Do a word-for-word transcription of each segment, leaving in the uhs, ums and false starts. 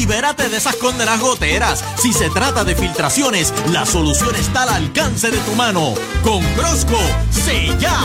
Libérate de esas condenas goteras. Si se trata de filtraciones, la solución está al alcance de tu mano. Con Crosco, sellao.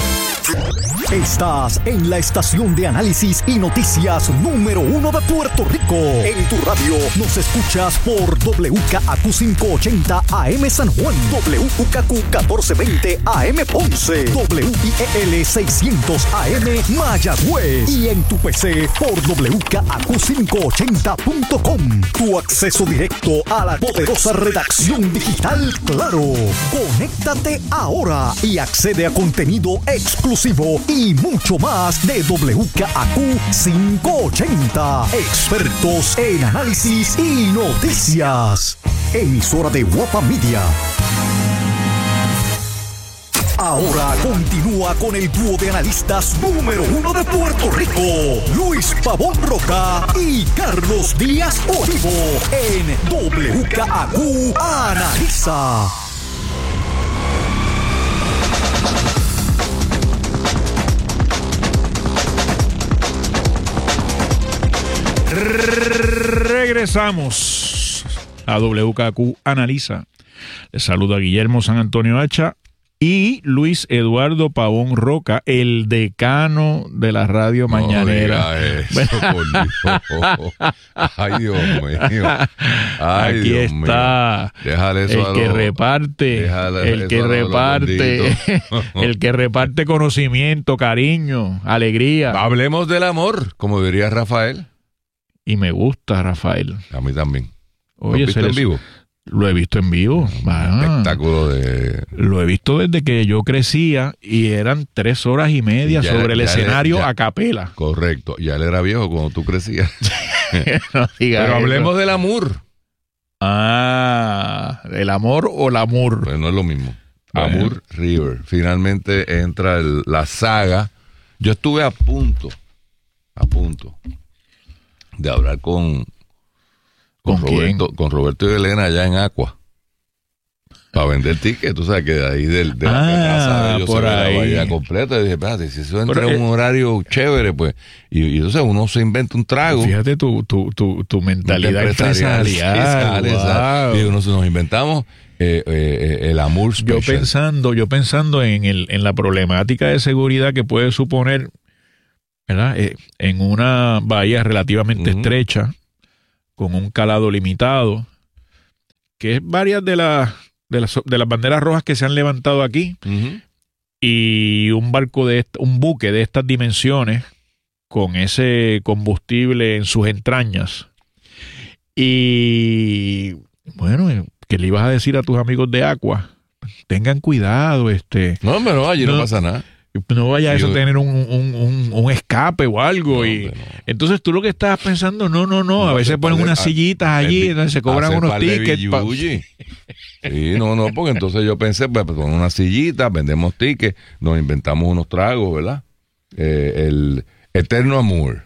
Estás en la estación de análisis y noticias número uno de Puerto Rico. En tu radio nos escuchas por W K A Q quinientos ochenta A M San Juan, W K Q catorce veinte A M Ponce, W I E L seiscientos A M Mayagüez y en tu P C por W K A Q quinientos ochenta punto com. Tu acceso directo a la poderosa redacción digital Claro. Conéctate ahora y accede a contenido exclusivo y mucho más de W K A Q quinientos ochenta. Expertos en análisis y noticias. Emisora de Guapa Media. Ahora continúa con el dúo de analistas número uno de Puerto Rico, Luis Pavón Roca y Carlos Díaz Olivo, en W K A Q Analiza. Regresamos a W K Q Analiza. Les saluda Guillermo San Antonio Hacha y Luis Eduardo Pavón Roca, el decano de la radio no mañanera. Eso, por Dios. Ay, Dios mío. Ay, Aquí Dios está mío. Déjale eso el a que los, reparte, el que reparte, el que reparte conocimiento, cariño, alegría. Hablemos del amor, como diría Rafael. Y me gusta, Rafael. A mí también. Oye, ¿Lo has visto en vivo? Lo he visto en vivo. Un ah, espectáculo de... Lo he visto desde que yo crecía y eran tres horas y media ya, sobre el escenario ya, a capela. Correcto. Ya él era viejo cuando tú crecías. No diga Pero eso. hablemos del amor. Ah, ¿el amor o el amor? Pues no es lo mismo. Bueno. Amur River. Finalmente entra el, la saga. Yo estuve a punto, a punto de hablar con, con, ¿Con Roberto, quién? con Roberto y Elena allá en Aqua para vender tickets. Tú sabes que de ahí del, de la Ah, terraza de ellos por se ve la ahí. bahía completa. Y dije, espérate, si eso entra Pero, en un eh, horario chévere, pues. Y, y entonces uno se inventa un trago. Fíjate tu, tu, tu, tu mentalidad empresarial. empresarial. Exacto. Wow. Y uno se nos inventamos eh, eh, el Amur Yo Special. pensando, yo pensando en el, en la problemática de seguridad que puede suponer, ¿verdad? Eh, en una bahía relativamente Uh-huh. estrecha, con un calado limitado, que es varias de las de las de las banderas rojas que se han levantado aquí, Uh-huh. y un barco de est- un buque de estas dimensiones con ese combustible en sus entrañas. Y bueno, ¿qué le ibas a decir a tus amigos de Aqua? Tengan cuidado, este, No, pero allí no, No. pasa nada. no vaya eso a Yo- tener un, un, un, un escape o algo. No, y hombre, no. entonces tú lo que estás pensando, no, no, no, No, a veces hacer ponen par de- unas a- sillitas allí, Hacer- entonces se cobran hacer unos par de tickets. pa- billuyi. Sí, no, no, porque entonces yo pensé, pues con una sillita, vendemos tickets, nos inventamos unos tragos, ¿verdad? Eh, el Eterno Amor.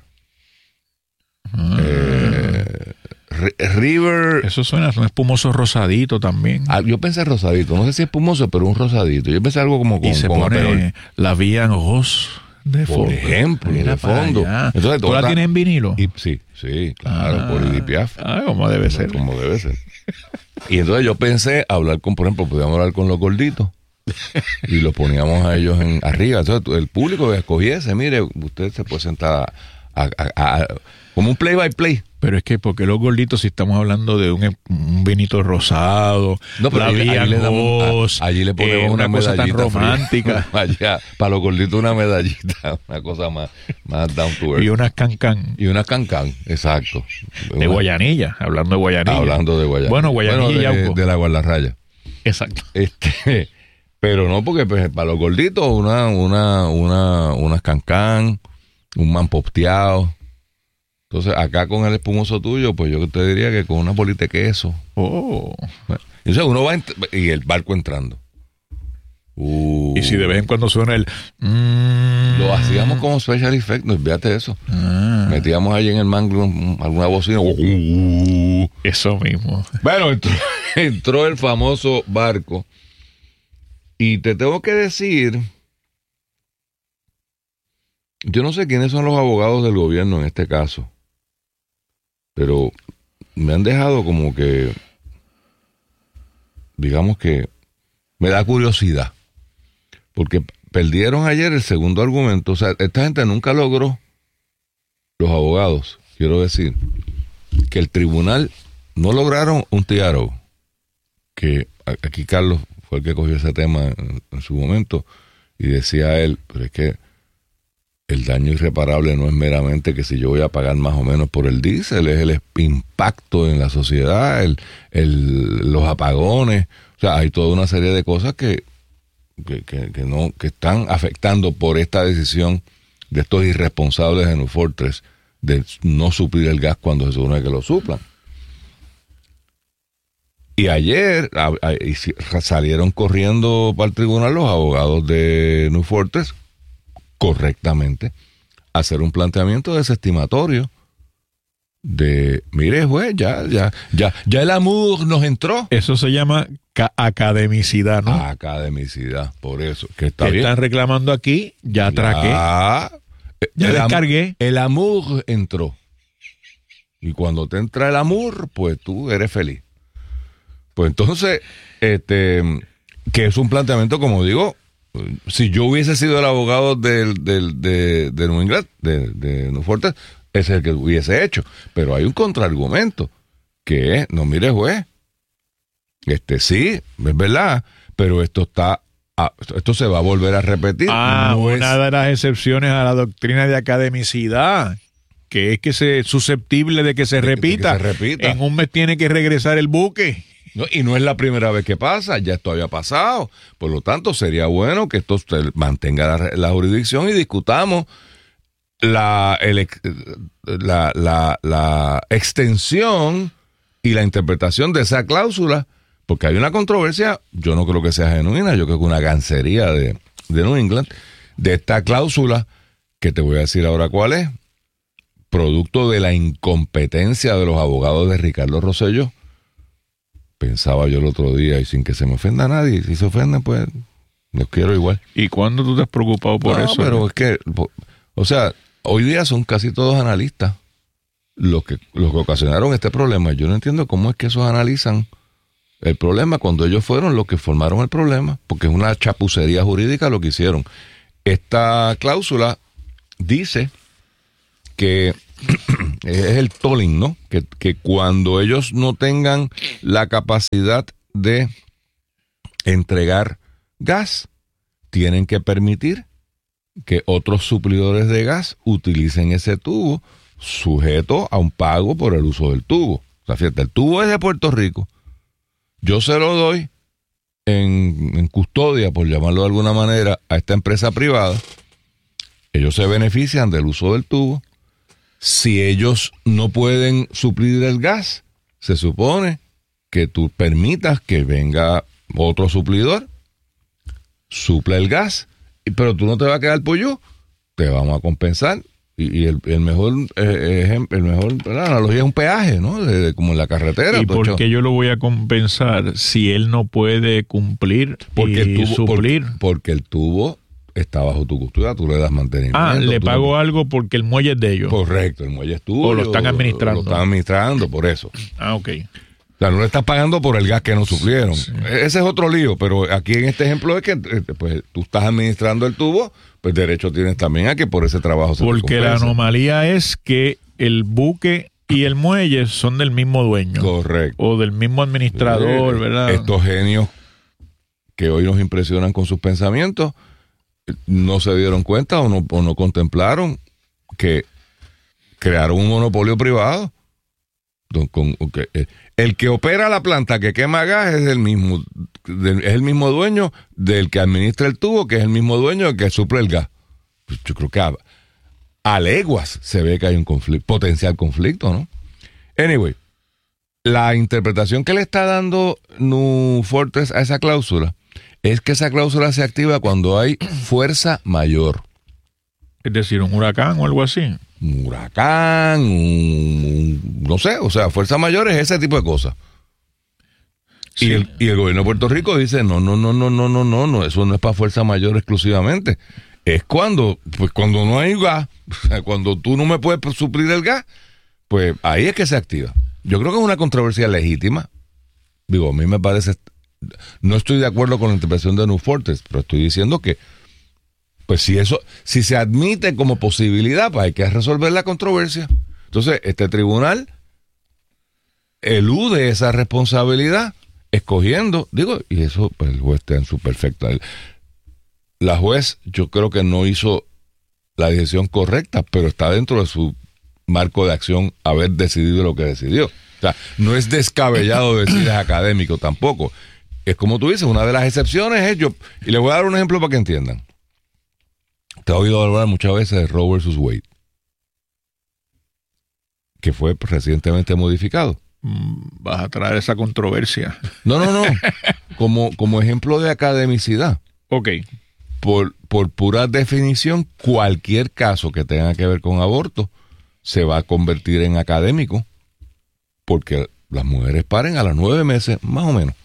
Ah. Eh, Ri- River. Eso suena a un espumoso rosadito también. Ah, yo pensé rosadito, no sé si es espumoso, pero un rosadito. Yo pensé algo como con, y se con aperol. pone la vía en ojos de Por fondo. ejemplo, Mira de para fondo. allá. Entonces, ¿Tú la otra- tienes en vinilo? Y, sí, sí, claro, Ah, por Edith Piaf. Ah, como debe ser. Como debe ser. Y entonces yo pensé hablar con, por ejemplo, podíamos hablar con los gorditos y los poníamos a ellos en arriba. Entonces el público que escogiese, mire, usted se puede sentar a, a- a- a- como un play by play. Pero es que, porque los gorditos, si estamos hablando de un, un vinito rosado, No, pero la allí, vía allí le en damos, ojos, a- allí le ponemos eh, una, una cosa tan medallita fría. romántica. Allá, para los gorditos una medallita, una cosa más, más down to earth. Y unas cancan Y una cancán, exacto. de Una- Guayanilla, hablando de Guayanilla. Hablando de Guayanilla. Bueno, Guayanilla y de, Yauco. de la guardarraya. Exacto. Este, pero no, porque pues, para los gorditos, una, una, una, unas cancán, un manposteado. Entonces, acá con el espumoso tuyo, pues yo te diría que con una bolita de queso. Oh. Bueno, entonces uno va ent- y el barco entrando. Uh, Y si de vez en cuando suena el... mm, lo hacíamos como special effect, no olvídate eso. ah, Metíamos ahí en el mango un- alguna bocina. Uh, eso mismo. Bueno, entró, entró el famoso barco. Y te tengo que decir, yo no sé quiénes son los abogados del gobierno en este caso, pero me han dejado como que, digamos que, me da curiosidad. Porque perdieron ayer el segundo argumento. O sea, esta gente nunca logró, los abogados, quiero decir, que el tribunal no lograron un T R O. Que aquí Carlos fue el que cogió ese tema en, en su momento y decía él, pero es que el daño irreparable no es meramente que si yo voy a pagar más o menos por el diésel, es el impacto en la sociedad, el, el, los apagones. O sea, hay toda una serie de cosas que, que, que, que, no, que están afectando por esta decisión de estos irresponsables de New Fortress de no suplir el gas cuando se supone que lo suplan. Y ayer a, a, salieron corriendo para el tribunal los abogados de New Fortress correctamente a hacer un planteamiento desestimatorio de, mire juez, ya, ya, ya, ya el amour nos entró. Eso se llama ca- academicidad, ¿no? Academicidad, por eso, que está Te bien. están reclamando aquí, ya traqué. Ya, Ya el am- descargué. El amour entró. Y cuando te entra el amour, pues tú eres feliz. Pues entonces, este, que es un planteamiento, como digo, si yo hubiese sido el abogado del, del, de, de New England, de, de New Fortress, ese es el que hubiese hecho. Pero hay un contraargumento, que es, no mire juez, este sí, es verdad, pero esto está, esto se va a volver a repetir. Ah, no una es, de las excepciones a la doctrina de academicidad, que es que se es susceptible de que se, de, repita. de que se repita. En un mes tiene que regresar el buque. No, y no es la primera vez que pasa, ya esto había pasado. Por lo tanto, sería bueno que esto se mantenga la, la jurisdicción y discutamos la, el, la, la, la extensión y la interpretación de esa cláusula, porque hay una controversia, yo no creo que sea genuina, yo creo que una gancería de, de New England, de esta cláusula, que te voy a decir ahora cuál es, producto de la incompetencia de los abogados de Ricardo Rosselló. Pensaba yo el otro día, y sin que se me ofenda a nadie, si se ofenden, pues los quiero igual. ¿Y cuándo tú te has preocupado por no, eso? pero es que, o sea, hoy día son casi todos analistas los que, los que ocasionaron este problema. Yo no entiendo cómo es que esos analizan el problema cuando ellos fueron los que formaron el problema, porque es una chapucería jurídica lo que hicieron. Esta cláusula dice que es el tolling, ¿no? Que, que cuando ellos no tengan la capacidad de entregar gas, tienen que permitir que otros suplidores de gas utilicen ese tubo sujeto a un pago por el uso del tubo. O sea, fíjate, el tubo es de Puerto Rico. Yo se lo doy en, en custodia, por llamarlo de alguna manera, a esta empresa privada. Ellos se benefician del uso del tubo. Si ellos no pueden suplir el gas, se supone que tú permitas que venga otro suplidor, supla el gas, pero tú no te vas a quedar pollo, te vamos a compensar. Y, y el, el mejor eh, ejemplo, el mejor, la analogía es un peaje, ¿no? De, de, como en la carretera. ¿Y por qué yo lo voy a compensar si él no puede cumplir porque y el tubo, suplir? Porque, porque el tubo está bajo tu custodia, tú le das mantenimiento. Ah, le pago no... algo porque el muelle es de ellos. Correcto, el muelle es tuyo. O lo están administrando. Lo están administrando, por eso. Ah, ok. O sea, no le estás pagando por el gas que no suplieron. Sí. Ese es otro lío, pero aquí en este ejemplo es que pues, tú estás administrando el tubo, pues derecho tienes también a que por ese trabajo se Porque te la compense. anomalía es que el buque y el muelle son del mismo dueño. Correcto. O del mismo administrador, eh, ¿verdad? Estos genios que hoy nos impresionan con sus pensamientos no se dieron cuenta o no, o no contemplaron que crearon un monopolio privado. Con, con, que, eh, el que opera la planta que quema gas es el mismo de, es el mismo dueño del que administra el tubo, que es el mismo dueño del que suple el gas. Pues yo creo que a, a leguas se ve que hay un conflicto, potencial conflicto, ¿no? Anyway, la interpretación que le está dando New Fortress a esa cláusula es que esa cláusula se activa cuando hay fuerza mayor. Es decir, un huracán o algo así. Un huracán, un, un, no sé, o sea, fuerza mayor es ese tipo de cosas. Sí. Y, el, y el gobierno de Puerto Rico dice, no, no, no, no, no, no, no, no, eso no es para fuerza mayor exclusivamente. Es cuando, pues cuando no hay gas, o sea, cuando tú no me puedes suplir el gas, pues ahí es que se activa. yo creo que es una controversia legítima. Digo, a mí me parece, no estoy de acuerdo con la interpretación de New Fortress, pero estoy diciendo que, pues si eso, si se admite como posibilidad, pues hay que resolver la controversia. Entonces, este tribunal elude esa responsabilidad escogiendo, digo, y eso, pues el juez está en su perfecta. La juez, yo creo que no hizo la decisión correcta, pero está dentro de su marco de acción haber decidido lo que decidió. O sea, no es descabellado decir es académico tampoco. Es como tú dices, una de las excepciones es yo, y les voy a dar un ejemplo para que entiendan. Te he oído hablar muchas veces de Roe versus Wade, que fue recientemente modificado. Vas a traer esa controversia. No, no, no. Como, como ejemplo de academicidad. Ok. Por, por pura definición, cualquier caso que tenga que ver con aborto se va a convertir en académico porque las mujeres paren a los nueve meses, más o menos.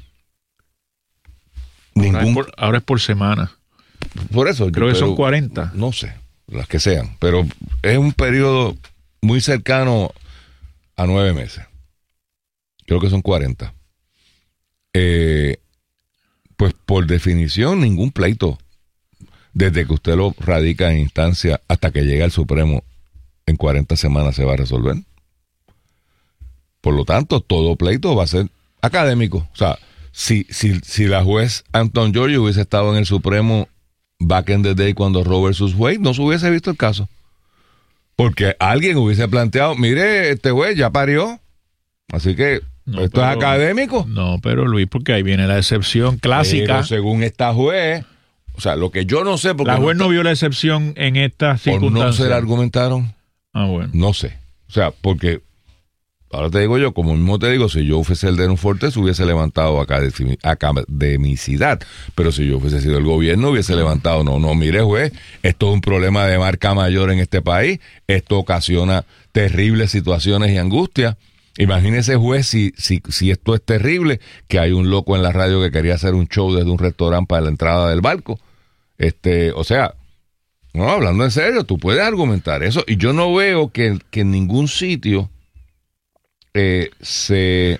Ningún, ahora, es por, ahora es por semana. Por eso. Creo yo, que son cuarenta. No sé, las que sean. Pero es un periodo muy cercano a nueve meses. Creo que son cuarenta. Eh, pues por definición, ningún pleito, desde que usted lo radica en instancia hasta que llega al Supremo, en cuarenta semanas se va a resolver. Por lo tanto, todo pleito va a ser académico. O sea, si, si, si la juez Anton George hubiese estado en el Supremo back in the day cuando Roe versus Wade, no se hubiese visto el caso. Porque alguien hubiese planteado, mire, este juez ya parió, así que no, esto pero, es académico. No, pero Luis, porque ahí viene la excepción clásica. Pero según esta juez, o sea, lo que yo no sé... Porque la juez no, no vio la excepción en esta circunstancia. ¿O no se la argumentaron? Ah, bueno. No sé. O sea, porque, ahora te digo yo, como mismo te digo, si yo fuese el de New Fortress hubiese levantado academicidad, pero si yo fuese sido el gobierno hubiese levantado, no, no, mire juez, esto es un problema de marca mayor en este país, esto ocasiona terribles situaciones y angustias. Imagínese, juez, si, si, si esto es terrible, que hay un loco en la radio que quería hacer un show desde un restaurante para la entrada del barco. Este, o sea, no, hablando en serio, tú puedes argumentar eso. Y yo no veo que, que en ningún sitio eh, se...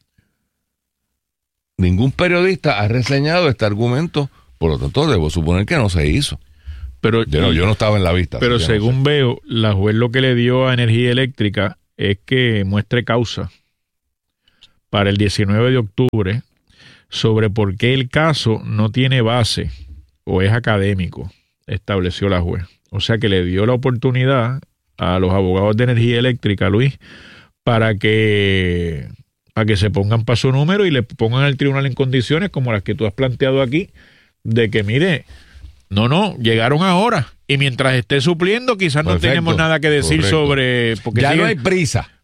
ningún periodista ha reseñado este argumento, por lo tanto debo suponer que no se hizo. Pero yo no, yo no estaba en la vista. Pero según no sé. veo, la juez lo que le dio a Energía Eléctrica es que muestre causa para el diecinueve de octubre sobre por qué el caso no tiene base o es académico, estableció la juez. O sea que le dio la oportunidad a los abogados de Energía Eléctrica, Luis, para que, para que se pongan para su número y le pongan al tribunal en condiciones como las que tú has planteado aquí, de que mire, no, no, llegaron ahora. Y mientras esté supliendo, quizás no Perfecto, tenemos nada que decir correcto. sobre... Porque ya sigue, no hay prisa.